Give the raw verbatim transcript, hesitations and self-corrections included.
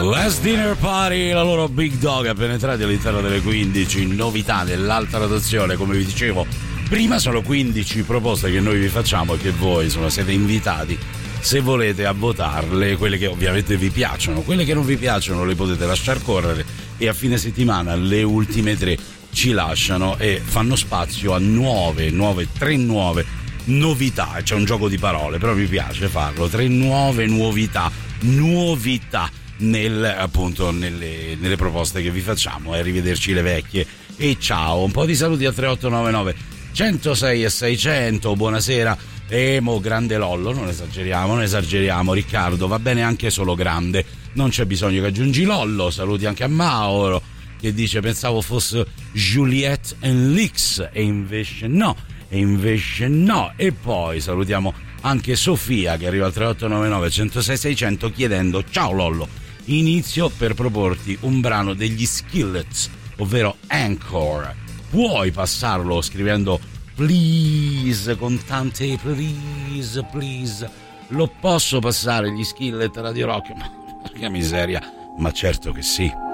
Last Dinner Party, la loro Big Dog, appena entrati all'interno delle quindici novità dell'alta rotazione. Come vi dicevo prima, sono quindici proposte che noi vi facciamo e che voi, insomma, siete invitati, se volete, a votarle. Quelle che ovviamente vi piacciono, quelle che non vi piacciono le potete lasciar correre, e a fine settimana le ultime tre ci lasciano e fanno spazio a nuove, nuove, tre nuove novità. C'è un gioco di parole, però mi piace farlo. Tre nuove novità, nuovità nel, appunto, nelle, nelle proposte che vi facciamo. E arrivederci le vecchie e ciao. Un po' di saluti a tre otto nove nove centosei e seicento. Buonasera Emo, grande Lollo, non esageriamo, non esageriamo. Riccardo, va bene anche solo grande, non c'è bisogno che aggiungi Lollo. Saluti anche a Mauro che dice pensavo fosse Juliette and Lix e invece no, e invece no. E poi salutiamo anche Sofia che arriva al tre otto nove nove centosei seicento chiedendo: ciao Lollo, inizio per proporti un brano degli Skillets, ovvero Anchor. Puoi passarlo scrivendo please con tante please, please. Lo posso passare gli Skillet Radio Rock? Ma che miseria, ma certo che sì.